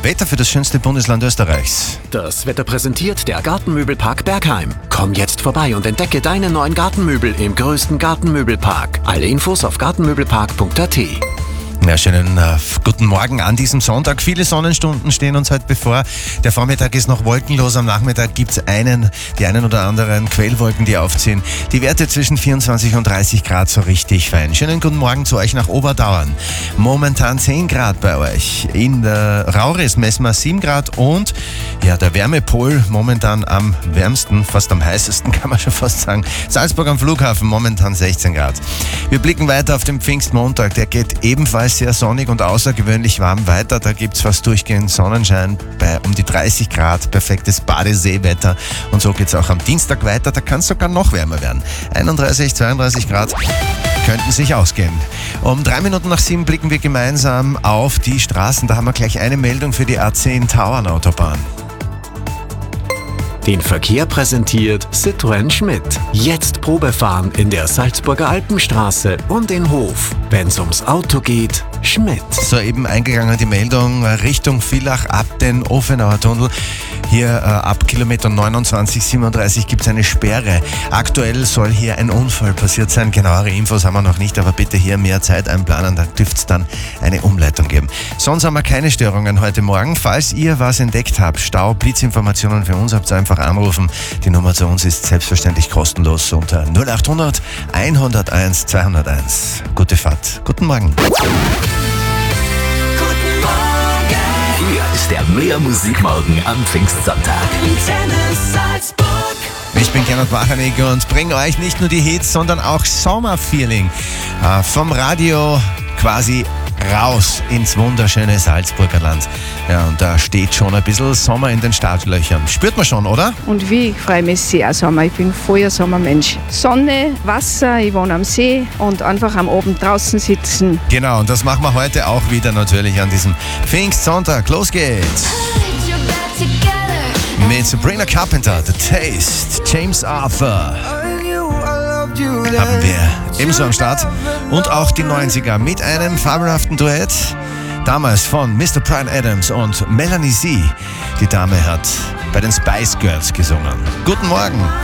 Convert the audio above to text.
Wetter für das schönste Bundesland Österreichs. Das Wetter präsentiert der Gartenmöbelpark Bergheim. Komm jetzt vorbei und entdecke deine neuen Gartenmöbel im größten Gartenmöbelpark. Alle Infos auf gartenmöbelpark.at. Ja, schönen guten Morgen an diesem Sonntag. Viele Sonnenstunden stehen uns heute bevor. Der Vormittag ist noch wolkenlos. Am Nachmittag gibt es die einen oder anderen Quellwolken, die aufziehen. Die Werte zwischen 24 und 30 Grad so richtig fein. Schönen guten Morgen zu euch nach Oberdauern. Momentan 10 Grad bei euch. In der Rauris messen wir 7 Grad und ja, der Wärmepol momentan am wärmsten, fast am heißesten kann man schon fast sagen. Salzburg am Flughafen momentan 16 Grad. Wir blicken weiter auf den Pfingstmontag. Der geht ebenfalls sehr sonnig und außergewöhnlich warm weiter. Da gibt es fast durchgehend Sonnenschein bei um die 30 Grad. Perfektes Badeseewetter. Und so geht es auch am Dienstag weiter. Da kann es sogar noch wärmer werden. 31, 32 Grad könnten sich ausgehen. Um 3 Minuten nach 7 blicken wir gemeinsam auf die Straßen. Da haben wir gleich eine Meldung für die A10 Tauernautobahn. Den Verkehr präsentiert Citroën Schmidt. Jetzt Probefahren in der Salzburger Alpenstraße und in Hof. Wenn's ums Auto geht, Schmidt. Soeben eingegangen die Meldung Richtung Villach ab den Ofenauer Tunnel. Hier ab Kilometer 29,37 gibt es eine Sperre. Aktuell soll hier ein Unfall passiert sein. Genauere Infos haben wir noch nicht, aber bitte hier mehr Zeit einplanen, da dürfte es dann eine Umleitung geben. Sonst haben wir keine Störungen heute Morgen. Falls ihr was entdeckt habt, Stau, Blitzinformationen für uns, habt ihr einfach anrufen. Die Nummer zu uns ist selbstverständlich kostenlos unter 0800 101 201. Gute Fahrt. Guten Morgen. Hier ist der Mehr Musikmorgen am Pfingstsonntag. Ich bin Gernot Wachanig und bringe euch nicht nur die Hits, sondern auch Sommerfeeling vom Radio quasi raus ins wunderschöne Salzburger Land. Ja, und da steht schon ein bisschen Sommer in den Startlöchern. Spürt man schon, oder? Und wie, ich freue mich sehr Sommer. Ich bin voller Sommermensch. Sonne, Wasser, ich wohne am See und einfach am Abend draußen sitzen. Genau, und das machen wir heute auch wieder natürlich an diesem Pfingstsonntag. Los geht's! Mit Sabrina Carpenter, The Taste, James Arthur haben wir ebenso am Start. Und auch die 90er mit einem fabelhaften Duett. Damals von Mr. Bryan Adams und Melanie C. Die Dame hat bei den Spice Girls gesungen. Guten Morgen.